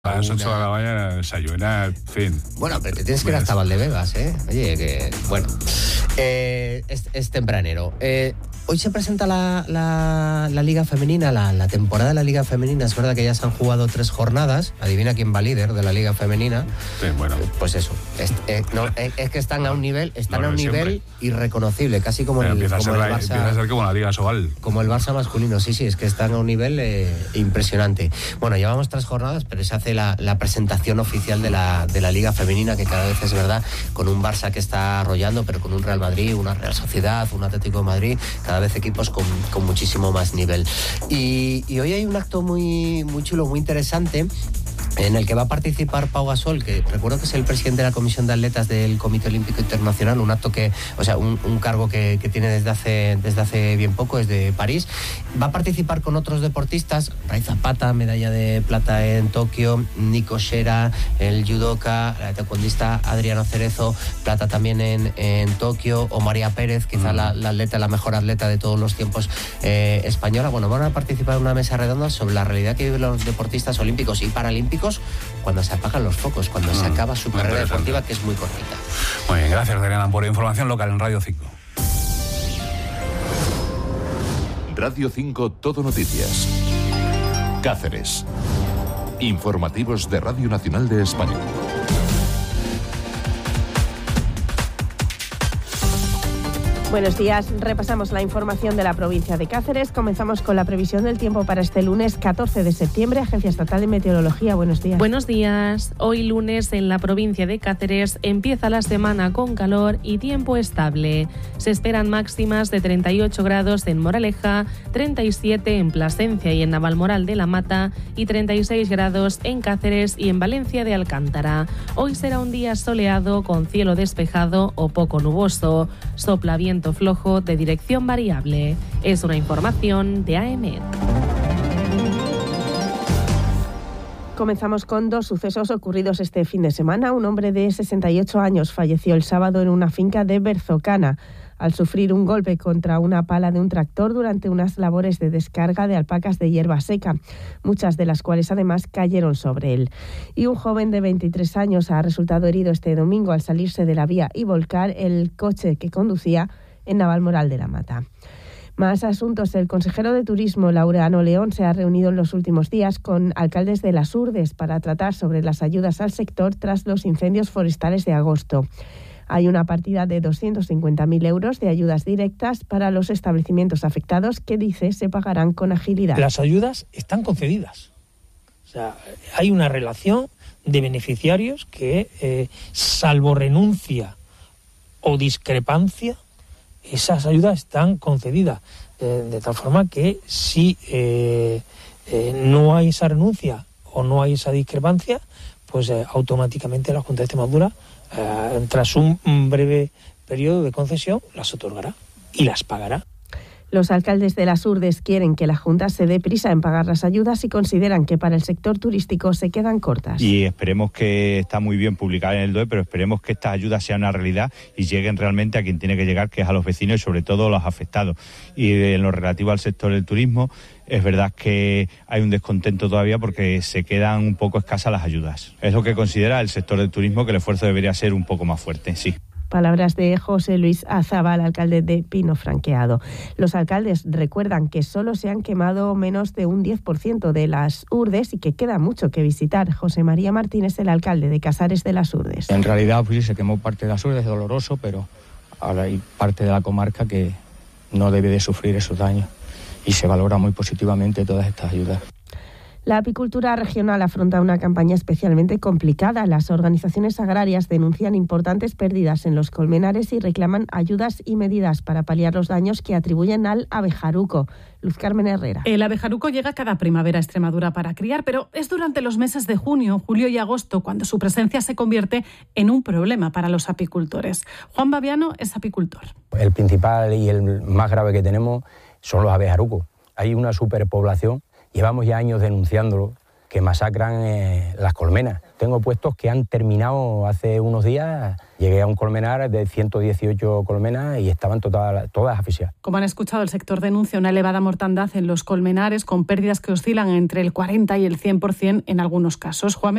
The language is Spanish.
A las 8 de la mañana desayunar, en fin. Bueno, pero te tienes que ir hasta Valdebebas, ¿eh? Oye, que... Bueno, es tempranero. Hoy se presenta la Liga Femenina, la temporada de la Liga Femenina. Es verdad que ya se han jugado 3 jornadas. Adivina quién va líder de la Liga Femenina. Sí, bueno. Pues eso. Es que están a un nivel, irreconocible, casi como el Barça. Empieza a ser como la Liga Sobal. Como el Barça masculino, sí, es que están a un nivel impresionante. Bueno, llevamos 3 jornadas, pero se hace la presentación oficial de la Liga Femenina, que cada vez es verdad, con un Barça que está arrollando, pero con un Real Madrid, una Real Sociedad, un Atlético de Madrid, cada vez equipos con muchísimo más nivel. Y hoy hay un acto muy, muy chulo, muy interesante, en el que va a participar Pau Gasol, que recuerdo que es el presidente de la Comisión de Atletas del Comité Olímpico Internacional, un acto que, o sea, un cargo que tiene desde hace bien poco, es de París. Va a participar con otros deportistas, Ray Zapata, medalla de plata en Tokio, Nico Shera, el judoka, la taekwondista Adriano Cerezo, plata también en Tokio, o María Pérez, quizá la mejor atleta de todos los tiempos española. Bueno, van a participar en una mesa redonda sobre la realidad que viven los deportistas olímpicos y paralímpicos cuando se apagan los focos, cuando se acaba su carrera deportiva, que es muy cortita. Muy bien, gracias, Adriana, por información local en Radio 5. Radio 5 Todo Noticias. Cáceres. Informativos de Radio Nacional de España. Buenos días, repasamos la información de la provincia de Cáceres. Comenzamos con la previsión del tiempo para este lunes 14 de septiembre. Agencia Estatal de Meteorología, buenos días. Buenos días. Hoy lunes en la provincia de Cáceres empieza la semana con calor y tiempo estable. Se esperan máximas de 38 grados en Moraleja, 37 en Plasencia y en Navalmoral de la Mata y 36 grados en Cáceres y en Valencia de Alcántara. Hoy será un día soleado con cielo despejado o poco nuboso. Sopla viento flojo de dirección variable. Es una información de AEMET. Comenzamos con 2 sucesos ocurridos este fin de semana. Un hombre de 68 años falleció el sábado en una finca de Berzocana al sufrir un golpe contra una pala de un tractor durante unas labores de descarga de alpacas de hierba seca, muchas de las cuales además cayeron sobre él. Y un joven de 23 años ha resultado herido este domingo al salirse de la vía y volcar el coche que conducía en Navalmoral de la Mata. Más asuntos. El consejero de Turismo, Laureano León, se ha reunido en los últimos días con alcaldes de Las Urdes para tratar sobre las ayudas al sector tras los incendios forestales de agosto. Hay una partida de 250.000 euros de ayudas directas para los establecimientos afectados que, dice, se pagarán con agilidad. Las ayudas están concedidas. O sea, hay una relación de beneficiarios que, salvo renuncia o discrepancia, esas ayudas están concedidas. De tal forma que si no hay esa renuncia o no hay esa discrepancia, pues automáticamente la Junta de Extremadura, tras un breve periodo de concesión, las otorgará y las pagará. Los alcaldes de Las Urdes quieren que la Junta se dé prisa en pagar las ayudas y consideran que para el sector turístico se quedan cortas. Y esperemos que, está muy bien publicado en el DOE, pero esperemos que estas ayudas sean una realidad y lleguen realmente a quien tiene que llegar, que es a los vecinos y sobre todo a los afectados. Y en lo relativo al sector del turismo, es verdad que hay un descontento todavía porque se quedan un poco escasas las ayudas. Es lo que considera el sector del turismo, que el esfuerzo debería ser un poco más fuerte, sí. Palabras de José Luis Azabal, alcalde de Pino Franqueado. Los alcaldes recuerdan que solo se han quemado menos de un 10% de Las Urdes y que queda mucho que visitar. José María Martínez, el alcalde de Casares de Las Urdes. En realidad, pues, se quemó parte de Las Urdes, es doloroso, pero ahora hay parte de la comarca que no debe de sufrir esos daños y se valora muy positivamente todas estas ayudas. La apicultura regional afronta una campaña especialmente complicada. Las organizaciones agrarias denuncian importantes pérdidas en los colmenares y reclaman ayudas y medidas para paliar los daños que atribuyen al abejaruco. Luz Carmen Herrera. El abejaruco llega cada primavera a Extremadura para criar, pero es durante los meses de junio, julio y agosto cuando su presencia se convierte en un problema para los apicultores. Juan Baviano es apicultor. El principal y el más grave que tenemos son los abejarucos. Hay una superpoblación. Llevamos ya años denunciándolo, que masacran las colmenas. Tengo puestos que han terminado hace unos días. Llegué a un colmenar de 118 colmenas y estaban todas asfixiadas. Como han escuchado, el sector denuncia una elevada mortandad en los colmenares, con pérdidas que oscilan entre el 40 y el 100% en algunos casos. Juan